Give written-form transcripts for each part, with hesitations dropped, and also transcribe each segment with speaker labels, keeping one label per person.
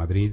Speaker 1: Madrid,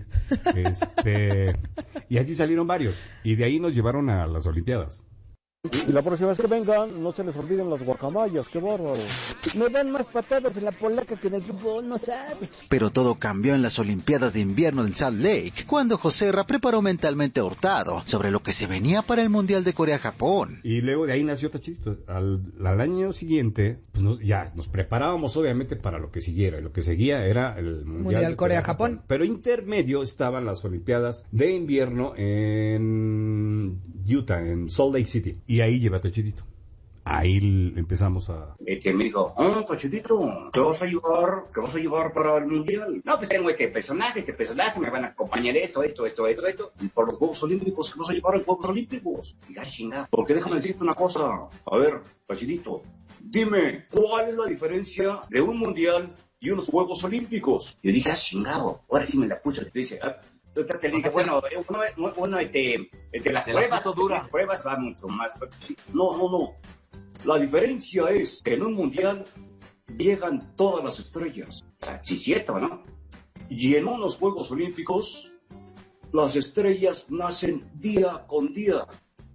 Speaker 1: y así salieron varios, y de ahí nos llevaron a las Olimpiadas.
Speaker 2: Y la próxima vez que vengan, no se les olviden las guacamayas, qué bárbaro. Me dan más patadas en la polaca que en el fútbol, no sabes.
Speaker 3: Pero todo cambió en las Olimpiadas de Invierno en Salt Lake, cuando Joserra preparó mentalmente a Hurtado sobre lo que se venía para el Mundial de Corea-Japón.
Speaker 1: Y luego de ahí nació Tachidito. Al año siguiente, pues nos preparábamos obviamente para lo que siguiera. Lo que seguía era el Mundial de
Speaker 4: Corea-Japón.
Speaker 1: Pero intermedio estaban las Olimpiadas de Invierno en Utah, en Salt Lake City. Y ahí llevé a Tachidito. Ahí empezamos a...
Speaker 5: me dijo, Tachidito, ¿qué vas a llevar para el Mundial? No, pues tengo este personaje, me van a acompañar esto. Y por los Juegos Olímpicos, ¿qué vas a llevar a los Juegos Olímpicos? Y ya, chingada, porque déjame decirte una cosa. A ver, Tachidito, dime, ¿cuál es la diferencia de un Mundial y unos Juegos Olímpicos? Y yo dije, chingado, ahora sí me la puse. Y dice, te dije, bueno, uno de las pruebas va mucho más. No. La diferencia es que en un mundial llegan todas las estrellas. Sí, cierto, ¿no? Y en unos Juegos Olímpicos, las estrellas nacen día con día.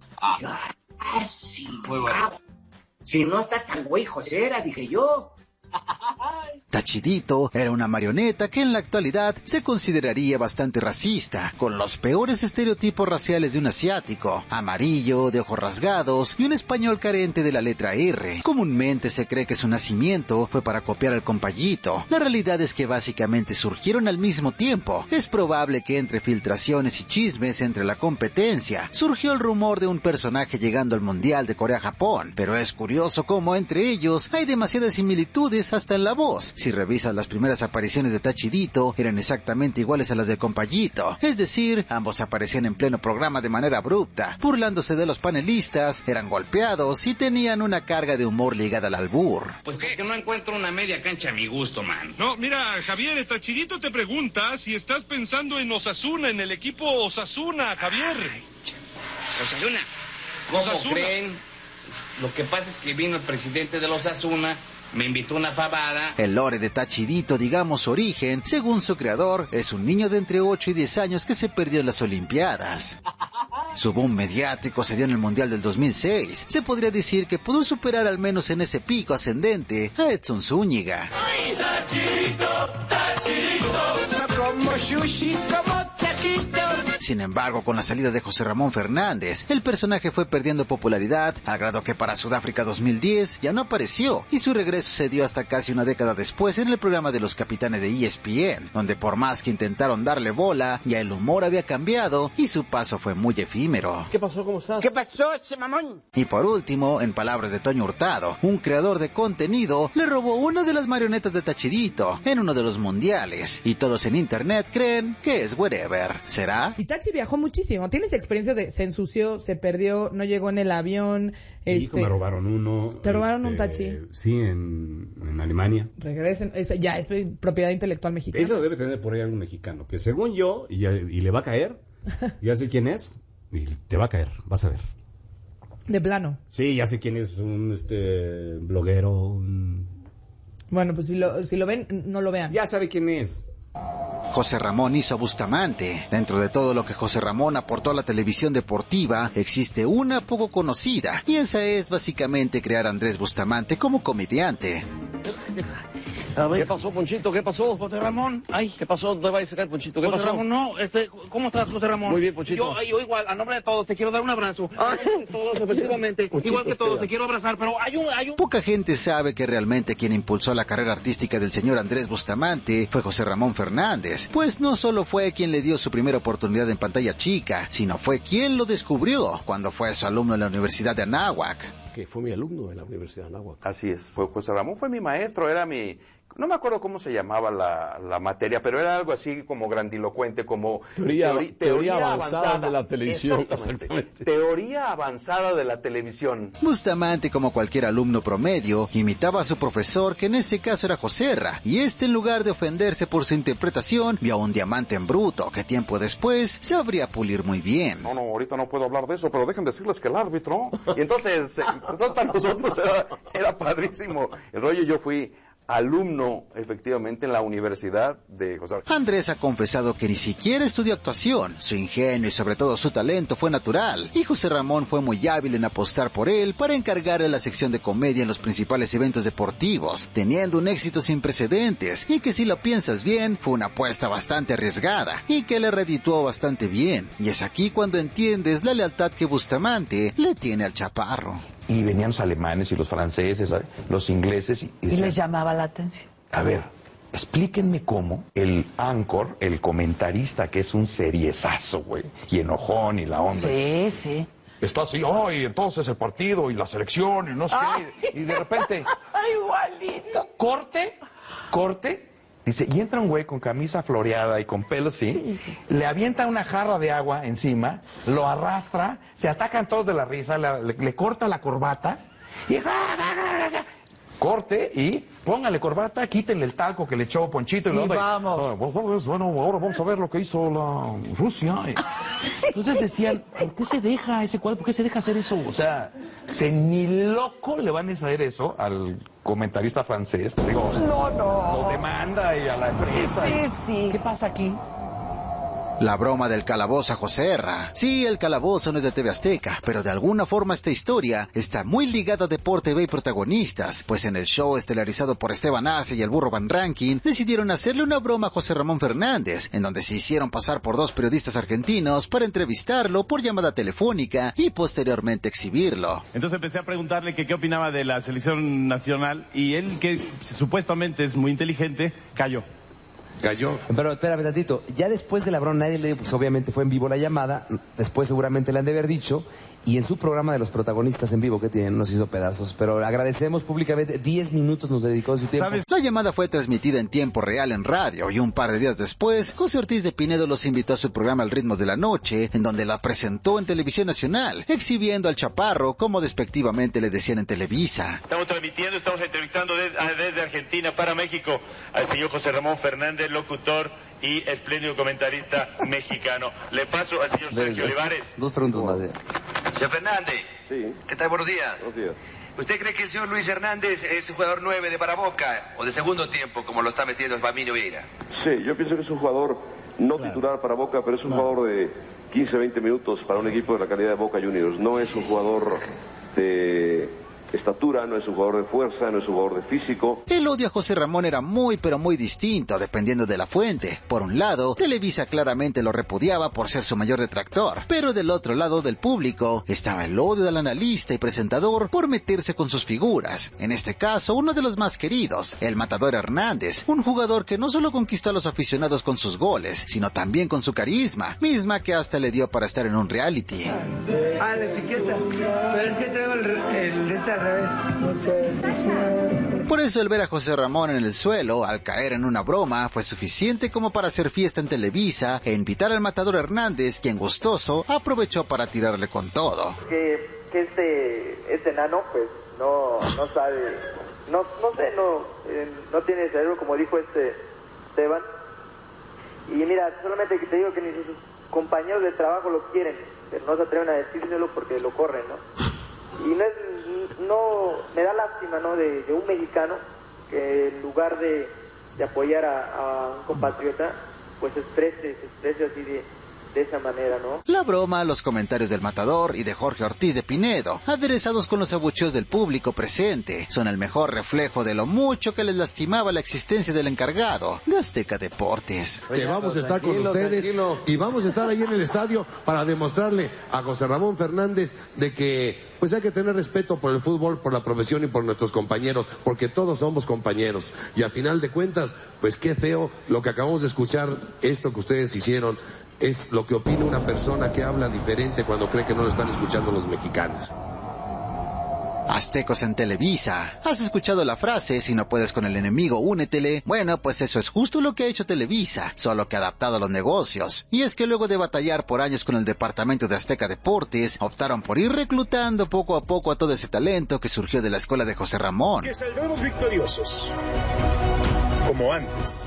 Speaker 5: Sí, muy bueno. Si no está tan güey, José, dije yo.
Speaker 3: Tachidito era una marioneta que en la actualidad se consideraría bastante racista, con los peores estereotipos raciales de un asiático, amarillo, de ojos rasgados y un español carente de la letra R. Comúnmente se cree que su nacimiento fue para copiar al compayito. La realidad es que básicamente surgieron al mismo tiempo. Es probable que entre filtraciones y chismes entre la competencia surgió el rumor de un personaje llegando al Mundial de Corea-Japón, pero es curioso cómo entre ellos hay demasiadas similitudes hasta en la voz. Si revisas las primeras apariciones de Tachidito, eran exactamente iguales a las del compayito, es decir, ambos aparecían en pleno programa de manera abrupta, burlándose de los panelistas, eran golpeados y tenían una carga de humor ligada al albur.
Speaker 6: Pues que no encuentro una media cancha a mi gusto, man.
Speaker 7: No, mira, Javier, Tachidito te pregunta si estás pensando en Osasuna, en el equipo Osasuna, Javier.
Speaker 6: Osasuna. ¿Cómo creen? Lo que pasa es que vino el presidente de los Osasuna, me invitó una fabada.
Speaker 3: El lore de Tachidito, digamos su origen, según su creador, es un niño de entre 8 y 10 años que se perdió en las Olimpiadas. Su boom mediático se dio en el Mundial del 2006. Se podría decir que pudo superar al menos en ese pico ascendente a Edson Zúñiga.
Speaker 8: ¡Ay, Tachidito, Tachidito! Como sushi, como taquito.
Speaker 3: Sin embargo, con la salida de José Ramón Fernández, el personaje fue perdiendo popularidad, al grado que para Sudáfrica 2010 ya no apareció, y su regreso se dio hasta casi una década después en el programa de los capitanes de ESPN, donde por más que intentaron darle bola, ya el humor había cambiado y su paso fue muy efímero.
Speaker 2: ¿Qué pasó? ¿Cómo estás?
Speaker 8: ¿Qué pasó, ese mamón?
Speaker 3: Y por último, en palabras de Toño Hurtado, un creador de contenido le robó una de las marionetas de Tachidito en uno de los mundiales, y todos en internet creen que es wherever. ¿Será?
Speaker 4: Y Tachi viajó muchísimo. ¿Tienes experiencia de se ensució, se perdió, no llegó en el avión?
Speaker 1: Hijo, me robaron uno.
Speaker 4: ¿Te robaron un Tachi?
Speaker 1: Sí, en Alemania.
Speaker 4: Regresen. Ya es propiedad intelectual mexicana.
Speaker 1: Eso debe tener por ahí algún mexicano, que según yo, y le va a caer, ya sé quién es, y te va a caer, vas a ver.
Speaker 4: De plano.
Speaker 1: Sí, ya sé quién es, un bloguero,
Speaker 4: Bueno, pues si lo ven, no lo vean.
Speaker 1: Ya sabe quién es.
Speaker 3: José Ramón hizo a Bustamante. Dentro de todo lo que José Ramón aportó a la televisión deportiva, existe una poco conocida, y esa es básicamente crear a Andrés Bustamante como comediante.
Speaker 9: ¿Qué pasó, Ponchito? ¿Qué pasó?
Speaker 10: José Ramón.
Speaker 9: Ay, ¿qué pasó? ¿Dónde vas a sacar, Ponchito? ¿Qué
Speaker 10: José
Speaker 9: pasó?
Speaker 10: Ramón, no, ¿cómo estás, José Ramón?
Speaker 9: Muy bien, Ponchito.
Speaker 10: Yo igual, a nombre de todos, te quiero dar un abrazo. Todos, efectivamente.
Speaker 9: Ponchito,
Speaker 10: igual que todos,
Speaker 9: espera.
Speaker 10: te quiero abrazar, pero hay un...
Speaker 3: Poca gente sabe que realmente quien impulsó la carrera artística del señor Andrés Bustamante fue José Ramón Fernández, pues no solo fue quien le dio su primera oportunidad en pantalla chica, sino fue quien lo descubrió cuando fue su alumno en la Universidad de Anáhuac.
Speaker 2: Que fue mi alumno en la Universidad de Anáhuac.
Speaker 11: Así es. José Ramón fue mi maestro, era mi... No me acuerdo cómo se llamaba la materia, pero era algo así como grandilocuente, como...
Speaker 2: Teoría avanzada de la televisión.
Speaker 11: Exactamente. Teoría avanzada de la televisión.
Speaker 3: Bustamante, como cualquier alumno promedio, imitaba a su profesor, que en ese caso era Joserra, y en lugar de ofenderse por su interpretación, vio a un diamante en bruto, que tiempo después sabría pulir muy bien.
Speaker 11: No, ahorita no puedo hablar de eso, pero dejen decirles que el árbitro... Y entonces para nosotros era padrísimo el rollo. Yo fui alumno efectivamente en la Universidad de José Ramón.
Speaker 3: Andrés ha confesado que ni siquiera estudió actuación, su ingenio y sobre todo su talento fue natural, y José Ramón fue muy hábil en apostar por él para encargarle la sección de comedia en los principales eventos deportivos, teniendo un éxito sin precedentes, y que si lo piensas bien, fue una apuesta bastante arriesgada, y que le redituó bastante bien, y es aquí cuando entiendes la lealtad que Bustamante le tiene al Chaparro.
Speaker 12: Y venían los alemanes y los franceses, los ingleses, y
Speaker 13: les llamaba la atención.
Speaker 12: A ver, explíquenme cómo el anchor, el comentarista, que es un seriezazo, güey, y enojón y la onda.
Speaker 13: Sí.
Speaker 12: Está así, y entonces el partido y la selección y no sé qué, y de repente...
Speaker 13: ¡Igualito!
Speaker 12: Corte, dice, y entra un güey con camisa floreada y con pelo así, le avienta una jarra de agua encima, lo arrastra, se atacan todos de la risa, le corta la corbata, y... Corte y póngale corbata, quítenle el talco que le echó Ponchito y
Speaker 13: vamos.
Speaker 12: Bueno, ahora vamos a ver lo que hizo la Rusia. Entonces decían, ¿por qué se deja ese cuadro? ¿Por qué se deja hacer eso? O sea, ni loco le van a hacer eso al comentarista francés. Digo,
Speaker 13: no.
Speaker 12: Lo demanda y a la empresa.
Speaker 13: Sí.
Speaker 12: ¿Qué pasa aquí?
Speaker 3: La broma del calabozo a Joserra. Sí, el calabozo no es de TV Azteca, pero de alguna forma esta historia está muy ligada a Deporte B y protagonistas, pues en el show estelarizado por Esteban Arce y el Burro Van Rankin, decidieron hacerle una broma a José Ramón Fernández, en donde se hicieron pasar por dos periodistas argentinos para entrevistarlo por llamada telefónica y posteriormente exhibirlo.
Speaker 14: Entonces empecé a preguntarle que qué opinaba de la selección nacional y él, que supuestamente es muy inteligente, cayó.
Speaker 15: Pero espérame tantito, ya después de la broma nadie le dijo, pues obviamente fue en vivo la llamada, después seguramente le han de haber dicho, y en su programa de los protagonistas en vivo que tienen nos hizo pedazos, pero agradecemos públicamente, 10 minutos nos dedicó su tiempo.
Speaker 3: La llamada fue transmitida en tiempo real en radio y un par de días después, José Ortiz de Pinedo los invitó a su programa Al Ritmo de la Noche, en donde la presentó en Televisión Nacional, exhibiendo al Chaparro como despectivamente le decían en Televisa.
Speaker 16: Estamos entrevistando desde Argentina para México al señor José Ramón Fernández, locutor y espléndido comentarista mexicano. Le paso al señor Sergio Olivares.
Speaker 15: Dos preguntas más.
Speaker 16: Señor Fernández.
Speaker 17: Sí.
Speaker 16: ¿Qué tal? Buenos días.
Speaker 17: Buenos días.
Speaker 16: ¿Usted cree que el señor Luis Hernández es jugador 9 de para Boca o de segundo tiempo, como lo está metiendo Bamino Vieira?
Speaker 17: Sí, yo pienso que es un jugador no titular para Boca, pero es un jugador de 15, 20 minutos para un equipo de la calidad de Boca Juniors. No es un jugador de estatura, no es un jugador de fuerza, no es un jugador de físico.
Speaker 3: El odio a José Ramón era muy pero muy distinto dependiendo de la fuente. Por un lado, Televisa claramente lo repudiaba por ser su mayor detractor, pero del otro lado del público estaba el odio del analista y presentador por meterse con sus figuras. En este caso, uno de los más queridos, el Matador Hernández, un jugador que no solo conquistó a los aficionados con sus goles, sino también con su carisma, misma que hasta le dio para estar en un reality.
Speaker 18: La etiqueta, pero es que traigo el al revés.
Speaker 3: Por eso el ver a José Ramón en el suelo, al caer en una broma, fue suficiente como para hacer fiesta en Televisa e invitar al Matador Hernández, quien gustoso aprovechó para tirarle con todo.
Speaker 19: Que este enano pues no sabe, no tiene cerebro, como dijo Esteban. Y mira, solamente que te digo que ni sus compañeros de trabajo lo quieren, pero no se atreven a decírselo porque lo corren, ¿no? Y no me da lástima, ¿no? De un mexicano que en lugar de apoyar a un compatriota, pues se exprese así de esa manera, ¿no?
Speaker 3: La broma, los comentarios del Matador y de Jorge Ortiz de Pinedo, aderezados con los abucheos del público presente, son el mejor reflejo de lo mucho que les lastimaba la existencia del encargado de Azteca Deportes.
Speaker 20: Que vamos a estar con ustedes y vamos a estar ahí en el estadio para demostrarle a José Ramón Fernández de que pues hay que tener respeto por el fútbol, por la profesión y por nuestros compañeros, porque todos somos compañeros. Y al final de cuentas, pues qué feo lo que acabamos de escuchar, esto que ustedes hicieron, es lo que opina una persona que habla diferente cuando cree que no lo están escuchando los mexicanos.
Speaker 3: Aztecos en Televisa. ¿Has escuchado la frase, si no puedes con el enemigo, únetele? Bueno, pues eso es justo lo que ha hecho Televisa, solo que adaptado a los negocios. Y es que luego de batallar por años con el departamento de Azteca Deportes, optaron por ir reclutando poco a poco a todo ese talento que surgió de la escuela de José Ramón.
Speaker 21: Que saldremos victoriosos, como antes.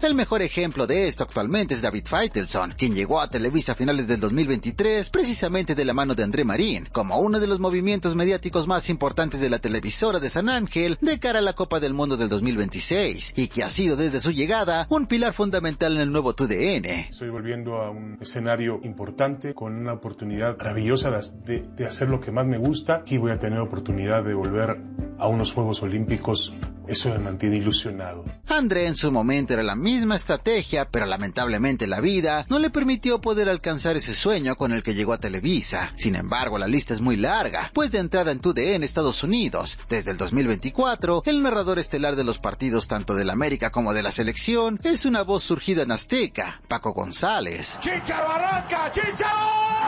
Speaker 3: El mejor ejemplo de esto actualmente es David Faitelson, quien llegó a Televisa a finales del 2023 precisamente de la mano de André Marín, como uno de los movimientos mediáticos más importantes de la televisora de San Ángel de cara a la Copa del Mundo del 2026, y que ha sido desde su llegada un pilar fundamental en el nuevo TUDN.
Speaker 21: Estoy volviendo a un escenario importante con una oportunidad maravillosa de hacer lo que más me gusta. Aquí voy a tener oportunidad de volver a unos Juegos Olímpicos. Eso me mantiene ilusionado.
Speaker 3: André en su momento era la misma estrategia, pero lamentablemente la vida no le permitió poder alcanzar ese sueño con el que llegó a Televisa. Sin embargo, la lista es muy larga, pues de entrada en TUDN Estados Unidos, desde el 2024, el narrador estelar de los partidos tanto del América como de la selección es una voz surgida en Azteca, Paco González.
Speaker 8: ¡Chícharo arranca! ¡Chícharo!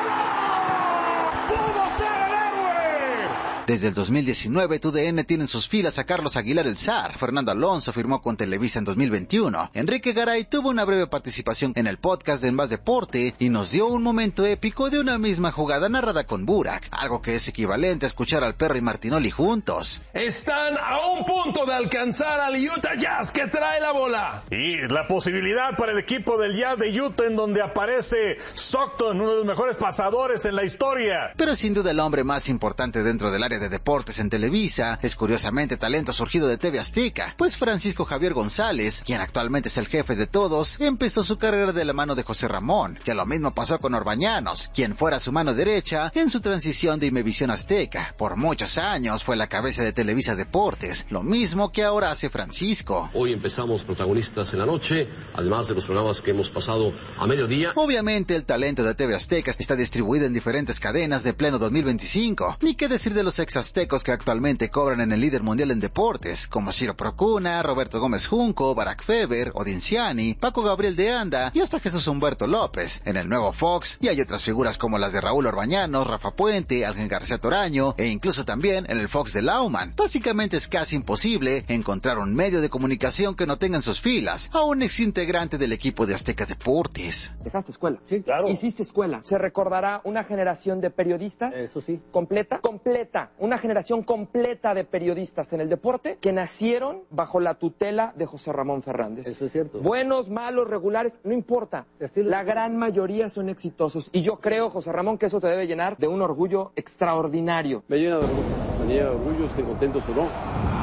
Speaker 8: ¡Pudo ser el héroe!
Speaker 3: Desde el 2019, TUDN tiene en sus filas a Carlos Aguilar el Zar. Fernando Alonso firmó con Televisa en 2021. Enrique Garay tuvo una breve participación en el podcast de En Más Deporte y nos dio un momento épico de una misma jugada narrada con Burak, algo que es equivalente a escuchar al Perro y Martinoli juntos.
Speaker 22: Están a un punto de alcanzar al Utah Jazz que trae la bola.
Speaker 23: Y la posibilidad para el equipo del Jazz de Utah en donde aparece Stockton, uno de los mejores pasadores en la historia.
Speaker 3: Pero sin duda el hombre más importante dentro del área de deportes en Televisa es curiosamente talento surgido de TV Azteca, pues Francisco Javier González, quien actualmente es el jefe de todos, empezó su carrera de la mano de José Ramón, que lo mismo pasó con Orbañanos, quien fuera su mano derecha en su transición de Imevisión Azteca. Por muchos años fue la cabeza de Televisa Deportes, lo mismo que ahora hace Francisco.
Speaker 24: Hoy empezamos Protagonistas en la noche, además de los programas que hemos pasado a mediodía.
Speaker 3: Obviamente el talento de TV Azteca está distribuido en diferentes cadenas de pleno 2025, ni qué decir de los ex aztecos que actualmente cobran en el líder mundial en deportes, como Ciro Procuna, Roberto Gómez Junco, Barack Feber, Odinciani, Paco Gabriel de Anda y hasta Jesús Humberto López. En el nuevo Fox, y hay otras figuras como las de Raúl Orbañanos, Rafa Puente, Ángel García Toraño, e incluso también en el Fox de Lauman. Básicamente es casi imposible encontrar un medio de comunicación que no tenga en sus filas a un exintegrante del equipo de Azteca Deportes.
Speaker 25: Dejaste escuela.
Speaker 22: Sí, claro.
Speaker 25: Hiciste escuela. ¿Se recordará una generación de periodistas?
Speaker 22: Eso sí.
Speaker 25: ¿Completa? Completa. Una generación completa de periodistas en el deporte que nacieron bajo la tutela de José Ramón Fernández.
Speaker 22: Eso es cierto.
Speaker 25: Buenos, malos, regulares, no importa. La gran mayoría son exitosos. Y yo creo, José Ramón, que eso te debe llenar de un orgullo extraordinario.
Speaker 22: Me llena de orgullo. Me llena de orgullo, estoy contento, o no.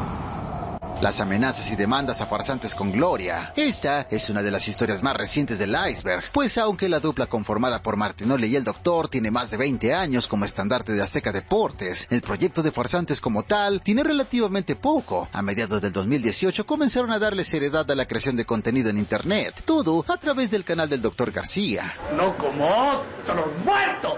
Speaker 3: Las amenazas y demandas a farsantes con gloria. Esta es una de las historias más recientes del iceberg, pues aunque la dupla conformada por Martinoli y el Doctor tiene más de 20 años como estandarte de Azteca Deportes, el proyecto de farsantes como tal tiene relativamente poco. A mediados del 2018 comenzaron a darle seriedad a la creación de contenido en internet, todo a través del canal del Dr. García.
Speaker 8: No como otros muertos.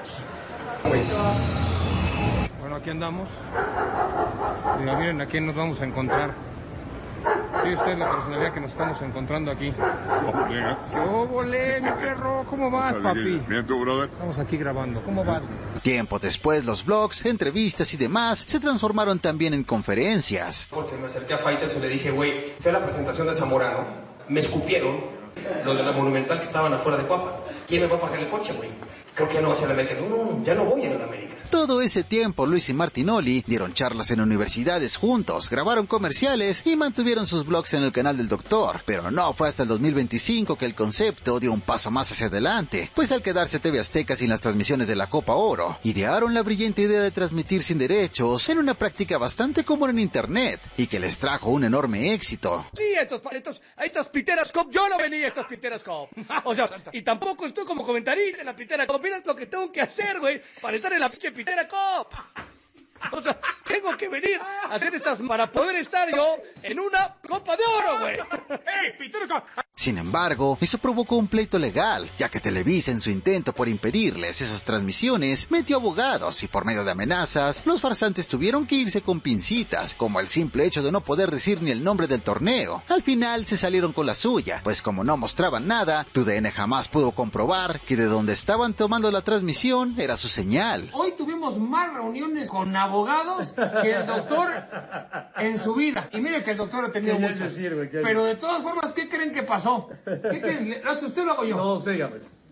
Speaker 26: Bueno, aquí andamos. Digo, miren, ¿a quién nos vamos a encontrar? Sí, usted es la personalidad que nos estamos encontrando aquí. ¿Qué óvole, mi perro? ¿Cómo vas, papi?
Speaker 27: Bien, tú, brother.
Speaker 26: Estamos aquí grabando. ¿Cómo vas?
Speaker 3: Tiempo después, los vlogs, entrevistas y demás se transformaron también en conferencias.
Speaker 28: Porque me acerqué a Faitelson y le dije, güey, fue a la presentación de Zamorano, me escupieron los de la Monumental que estaban afuera de Cuapa. ¿Quién me va a pagar el coche, güey? Creo que ya no va a ser la América. No, ya no voy a la América.
Speaker 3: Todo ese tiempo, Luis y Martinoli dieron charlas en universidades juntos, grabaron comerciales y mantuvieron sus vlogs en el canal del Doctor. Pero no fue hasta el 2025 que el concepto dio un paso más hacia adelante, pues al quedarse TV Azteca sin las transmisiones de la Copa Oro, idearon la brillante idea de transmitir sin derechos en una práctica bastante común en internet y que les trajo un enorme éxito.
Speaker 10: Sí, estas Piteras Cop, yo no venía a estas Piteras Cop. O sea, y tampoco estoy como comentarista en la Pitera Cop. Mira lo que tengo que hacer, güey, para estar en la pinche Pitera Cop. O sea, tengo que venir a hacer estas para poder estar yo en una Copa de Oro, güey. ¡Ey, Pitera Cop!
Speaker 3: Sin embargo, eso provocó un pleito legal, ya que Televisa en su intento por impedirles esas transmisiones metió abogados y por medio de amenazas, los farsantes tuvieron que irse con pincitas, como el simple hecho de no poder decir ni el nombre del torneo. Al final se salieron con la suya, pues como no mostraban nada, TUDN jamás pudo comprobar que de donde estaban tomando la transmisión era su señal.
Speaker 10: Hoy tuvimos más reuniones con abogados que el doctor en su vida. Y mire que el doctor ha tenido muchas. Pero de todas formas, ¿qué creen que pasó? ¿Qué creen? ¿Hace usted o lo hago yo?
Speaker 22: No, dígame.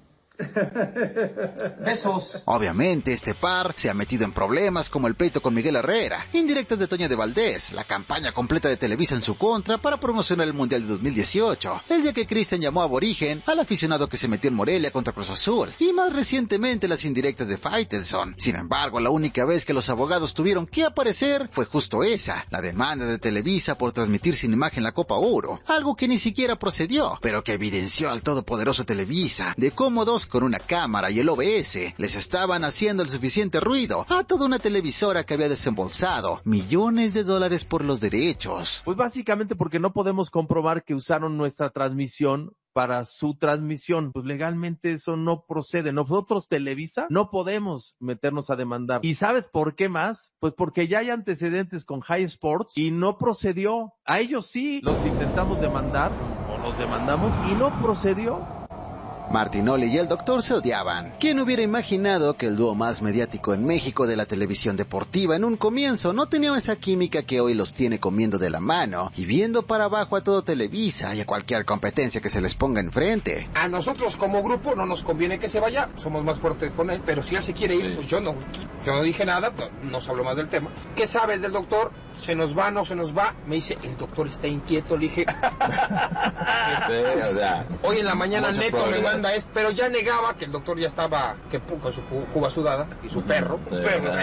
Speaker 13: Besos.
Speaker 3: Obviamente este par se ha metido en problemas como el pleito con Miguel Herrera, indirectas de Toño de Valdés, la campaña completa de Televisa en su contra para promocionar el Mundial de 2018, el día que Cristian llamó aborigen al aficionado que se metió en Morelia contra Cruz Azul, y más recientemente las indirectas de Faitelson. Sin embargo, la única vez que los abogados tuvieron que aparecer fue justo esa, la demanda de Televisa por transmitir sin imagen la Copa Oro, algo que ni siquiera procedió, pero que evidenció al todopoderoso Televisa de cómo dos con una cámara y el OBS les estaban haciendo el suficiente ruido a toda una televisora que había desembolsado millones de dólares por los derechos.
Speaker 1: Pues básicamente porque no podemos comprobar que usaron nuestra transmisión para su transmisión. Pues legalmente eso no procede. Nosotros, Televisa, no podemos meternos a demandar. ¿Y sabes por qué más? Pues porque ya hay antecedentes con High Sports y no procedió. A ellos sí los intentamos demandar, o los demandamos, y no procedió.
Speaker 3: Martinoli y el doctor se odiaban. ¿Quién hubiera imaginado que el dúo más mediático en México de la televisión deportiva en un comienzo no tenía esa química que hoy los tiene comiendo de la mano y viendo para abajo a todo Televisa y a cualquier competencia que se les ponga enfrente?
Speaker 28: A nosotros como grupo no nos conviene que se vaya, somos más fuertes con él, pero si él se quiere ir, pues yo no dije nada, no se habló más del tema. ¿Qué sabes del doctor? ¿Se nos va, no se nos va? Me dice, el doctor está inquieto, le dije. Hoy en la mañana Neto me manda pero ya negaba que el doctor ya estaba con su cuba sudada y su perro. Perro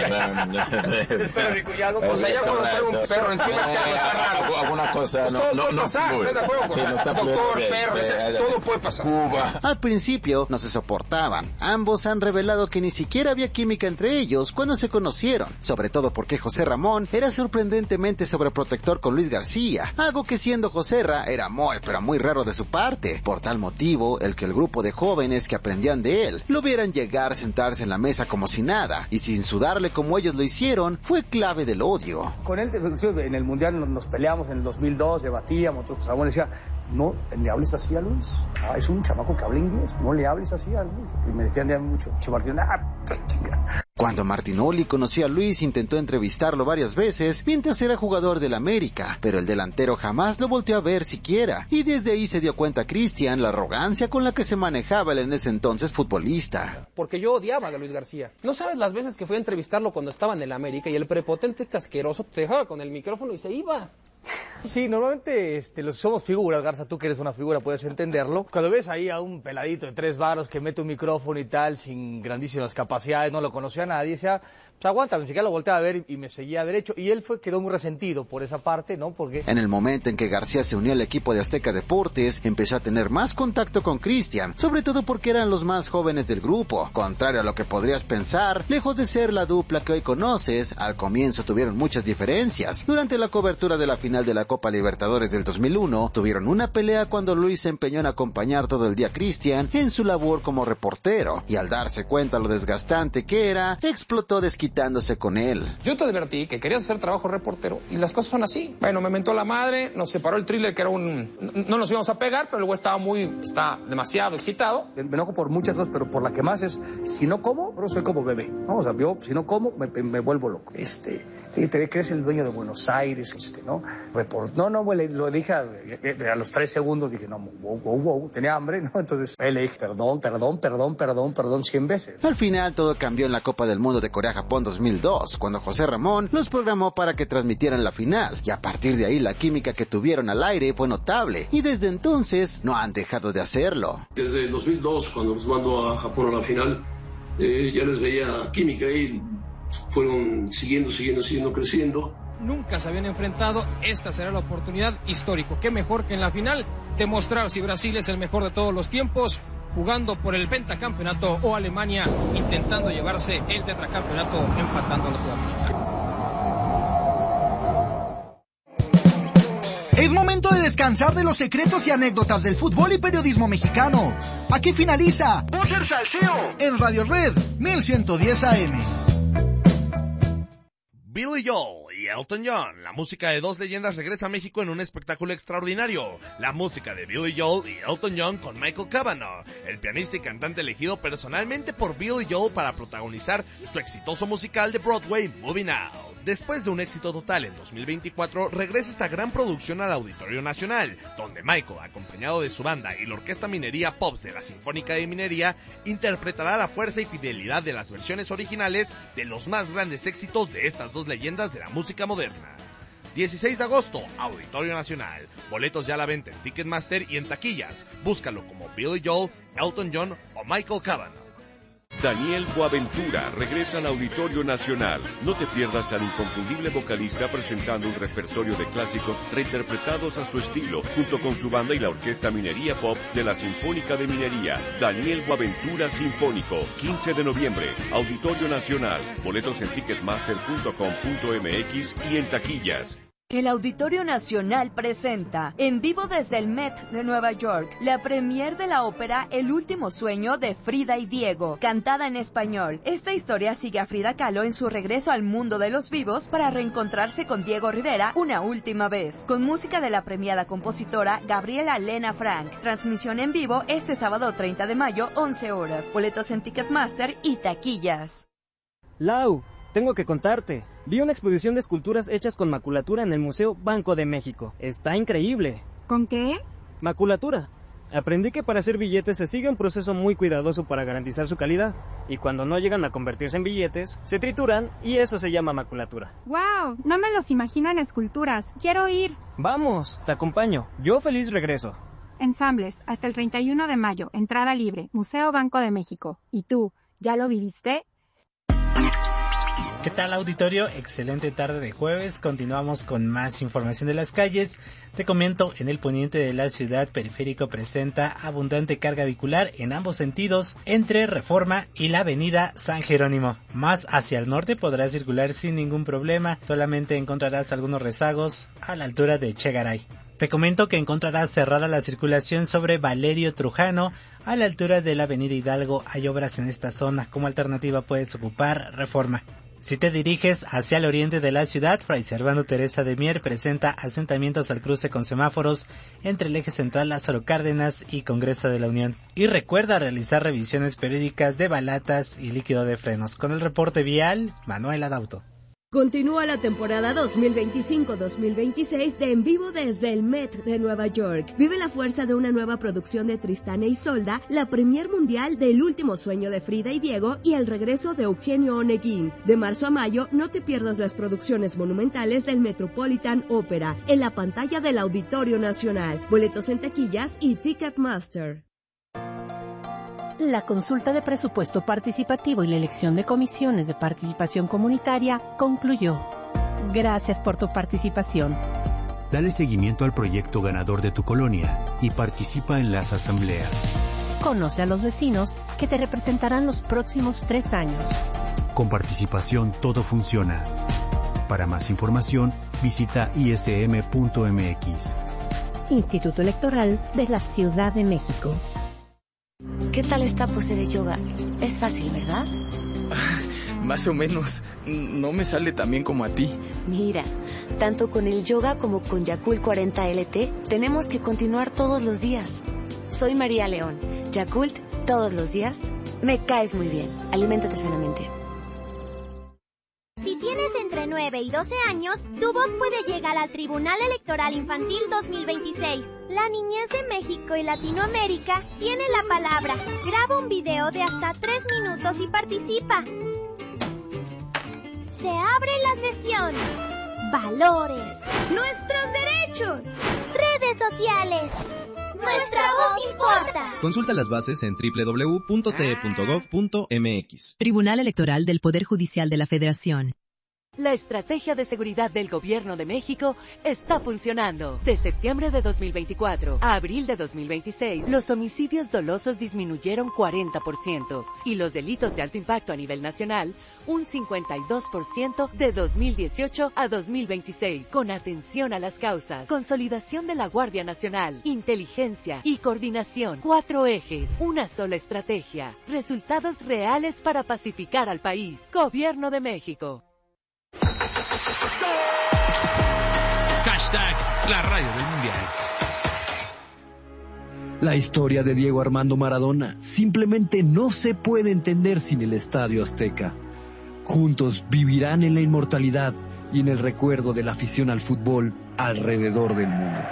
Speaker 28: y cuñado. O sea, ya cuando trae un perro encima es que algo está raro.
Speaker 2: Alguna cosa
Speaker 28: pues todo puede pasar, ¿estás de acuerdo? Doctor, perro, todo puede pasar.
Speaker 3: Al principio no se soportaban. Ambos han revelado que ni siquiera había química entre ellos cuando se conocieron, sobre todo porque José Ramón era sorprendentemente sobreprotector con Luis García, algo que siendo Joserra era pero muy raro de su parte. Por tal motivo, el que el grupo de jóvenes que aprendían de él lo vieran llegar, sentarse en la mesa como si nada y sin sudarle como ellos lo hicieron, fue clave del odio.
Speaker 10: Con él en el Mundial nos peleamos en el 2002, debatíamos, Ramón decía, no le hables así a Luis, es un chamaco que habla inglés, no le hables así a Luis, y me defendían mucho.
Speaker 3: Cuando Martinoli conocía a Luis, intentó entrevistarlo varias veces mientras era jugador del América, pero el delantero jamás lo volteó a ver siquiera, y desde ahí se dio cuenta Cristian la arrogancia con la que se manejaba el en ese entonces futbolista.
Speaker 28: Porque yo odiaba a Luis García. No sabes las veces que fui a entrevistarlo cuando estaba en el América y el prepotente asqueroso te dejaba con el micrófono y se iba.
Speaker 10: Sí, normalmente los que somos figuras, Garza, tú que eres una figura puedes entenderlo. Cuando ves ahí a un peladito de 3 varos que mete un micrófono y tal, sin grandísimas capacidades, no lo conocía a nadie, decía, pues aguántame, ni siquiera lo volteaba a ver y me seguía derecho. Y él quedó muy resentido por esa parte, ¿no? Porque
Speaker 3: en el momento en que García se unió al equipo de Azteca Deportes, empezó a tener más contacto con Cristian, sobre todo porque eran los más jóvenes del grupo. Contrario a lo que podrías pensar, lejos de ser la dupla que hoy conoces, al comienzo tuvieron muchas diferencias. Durante la cobertura de la final de la Copa Libertadores del 2001, tuvieron una pelea cuando Luis se empeñó en acompañar todo el día a Cristian en su labor como reportero, y al darse cuenta lo desgastante que era, explotó desquitándose con él.
Speaker 28: Yo te advertí que querías hacer trabajo reportero y las cosas son así. Bueno, me mentó la madre, nos separó el thriller que era no nos íbamos a pegar, pero luego está demasiado excitado.
Speaker 10: Me enojo por muchas cosas, pero por la que más es, si no como, no soy como bebé, ¿no? O sea, yo si no como, me vuelvo loco. Te crees el dueño de Buenos Aires, ¿no? Lo dije a los 3 segundos, dije, no, wow, tenía hambre, ¿no? Entonces, le dije, perdón 100 veces.
Speaker 3: Al final, todo cambió en la Copa del Mundo de Corea-Japón 2002, cuando José Ramón los programó para que transmitieran la final, y a partir de ahí la química que tuvieron al aire fue notable, y desde entonces no han dejado de hacerlo.
Speaker 4: Desde el 2002, cuando los mandó a Japón a la final, ya les veía química y fueron siguiendo creciendo.
Speaker 28: Nunca se habían enfrentado, esta será la oportunidad histórica. Qué mejor que en la final demostrar si Brasil es el mejor de todos los tiempos, jugando por el pentacampeonato, o Alemania intentando llevarse el tetracampeonato, empatando a los sudamericanos.
Speaker 5: Es momento de descansar de los secretos y anécdotas del fútbol y periodismo mexicano. Aquí finaliza Voz el Salseo en Radio Red 1110 AM.
Speaker 6: Billy Joel y Elton John, la música de dos leyendas, regresa a México en un espectáculo extraordinario. La música de Billy Joel y Elton John con Michael Cavanaugh, el pianista y cantante elegido personalmente por Billy Joel para protagonizar su exitoso musical de Broadway, Moving Out. Después de un éxito total en 2024, regresa esta gran producción al Auditorio Nacional, donde Michael, acompañado de su banda y la Orquesta Minería Pops de la Sinfónica de Minería, interpretará la fuerza y fidelidad de las versiones originales de los más grandes éxitos de estas dos leyendas de la música moderna. 16 de agosto, Auditorio Nacional. Boletos ya a la venta en Ticketmaster y en taquillas. Búscalo como Billy Joel, Elton John o Michael Cavan.
Speaker 2: Daniel Boaventura regresa al Auditorio Nacional. No te pierdas al inconfundible vocalista presentando un repertorio de clásicos reinterpretados a su estilo, junto con su banda y la Orquesta Minería Pop de la Sinfónica de Minería. Daniel Boaventura Sinfónico, 15 de noviembre, Auditorio Nacional. Boletos en ticketmaster.com.mx y en taquillas.
Speaker 7: El Auditorio Nacional presenta, en vivo desde el Met de Nueva York, la premier de la ópera El último sueño de Frida y Diego, cantada en español. Esta historia sigue a Frida Kahlo en su regreso al mundo de los vivos para reencontrarse con Diego Rivera una última vez, con música de la premiada compositora Gabriela Lena Frank. Transmisión en vivo este sábado 30 de mayo, 11 horas. Boletos en Ticketmaster y taquillas.
Speaker 9: Lau, tengo que contarte. Vi una exposición de esculturas hechas con maculatura en el Museo Banco de México. Está increíble.
Speaker 11: ¿Con qué?
Speaker 9: Maculatura. Aprendí que para hacer billetes se sigue un proceso muy cuidadoso para garantizar su calidad. Y cuando no llegan a convertirse en billetes, se trituran y eso se llama maculatura.
Speaker 11: ¡Wow! No me los imagino en esculturas. ¡Quiero ir!
Speaker 9: Vamos, te acompaño. Yo feliz regreso.
Speaker 11: Ensambles, hasta el 31 de mayo. Entrada libre. Museo Banco de México. ¿Y tú, ya lo viviste?
Speaker 12: ¿Qué tal, auditorio? Excelente tarde de jueves. Continuamos con más información de las calles. Te comento, en el poniente de la ciudad, Periférico presenta abundante carga vehicular en ambos sentidos entre Reforma y la avenida San Jerónimo. Más hacia el norte podrás circular sin ningún problema. Solamente encontrarás algunos rezagos a la altura de Chegaray. Te comento que encontrarás cerrada la circulación sobre Valerio Trujano a la altura de la avenida Hidalgo. Hay obras en esta zona. Como alternativa puedes ocupar Reforma. Si te diriges hacia el oriente de la ciudad, Fray Servando Teresa de Mier presenta asentamientos al cruce con semáforos entre el eje central Lázaro Cárdenas y Congreso de la Unión. Y recuerda realizar revisiones periódicas de balatas y líquido de frenos. Con el reporte vial, Manuel Adauto.
Speaker 14: Continúa la temporada 2025-2026 de En Vivo desde el Met de Nueva York. Vive la fuerza de una nueva producción de Tristán e Isolda, la premier mundial de El último sueño de Frida y Diego y el regreso de Eugenio Oneguín. De marzo a mayo, no te pierdas las producciones monumentales del Metropolitan Opera en la pantalla del Auditorio Nacional. Boletos en taquillas y Ticketmaster.
Speaker 15: La consulta de presupuesto participativo y la elección de comisiones de participación comunitaria concluyó. Gracias por tu participación.
Speaker 27: Dale seguimiento al proyecto ganador de tu colonia y participa en las asambleas.
Speaker 15: Conoce a los vecinos que te representarán los próximos 3 años.
Speaker 27: Con participación todo funciona. Para más información, visita ism.mx.
Speaker 15: Instituto Electoral de la Ciudad de México.
Speaker 29: ¿Qué tal esta pose de yoga? Es fácil, ¿verdad?
Speaker 30: Más o menos. No me sale tan bien como a ti.
Speaker 29: Mira, tanto con el yoga como con Yakult 40 LT, tenemos que continuar todos los días. Soy María León. Yakult, todos los días. Me caes muy bien. Aliméntate sanamente.
Speaker 31: Si tienes entre 9 y 12 años, tu voz puede llegar al Tribunal Electoral Infantil 2026. La niñez de México y Latinoamérica tiene la palabra. Graba un video de hasta 3 minutos y participa. Se abre la sesión. Valores. Nuestros derechos. Redes sociales. Nuestra voz importa.
Speaker 32: Consulta las bases en www.te.gov.mx.
Speaker 33: Tribunal Electoral del Poder Judicial de la Federación.
Speaker 34: La estrategia de seguridad del Gobierno de México está funcionando. De septiembre de 2024 a abril de 2026, los homicidios dolosos disminuyeron 40% y los delitos de alto impacto a nivel nacional un 52% de 2018 a 2026. Con atención a las causas, consolidación de la Guardia Nacional, inteligencia y coordinación. 4 ejes, una sola estrategia. Resultados reales para pacificar al país. Gobierno de México.
Speaker 35: Hashtag la radio del mundial.
Speaker 36: La historia de Diego Armando Maradona simplemente no se puede entender sin el Estadio Azteca. Juntos vivirán en la inmortalidad y en el recuerdo de la afición al fútbol alrededor del mundo.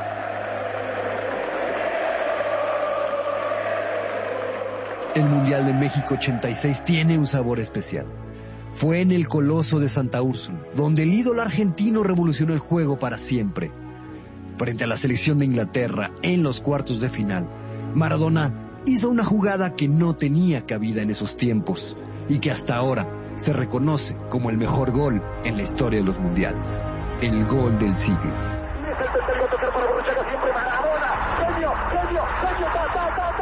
Speaker 36: El Mundial de México 86 tiene un sabor especial. Fue en el Coloso de Santa Úrsula, donde el ídolo argentino revolucionó el juego para siempre. Frente a la selección de Inglaterra en los cuartos de final, Maradona hizo una jugada que no tenía cabida en esos tiempos y que hasta ahora se reconoce como el mejor gol en la historia de los mundiales. El gol del siglo.
Speaker 1: Y es el tercero tocar para Borruchaga, siempre Maradona. Genio, genio, genio, ta, ta, ta.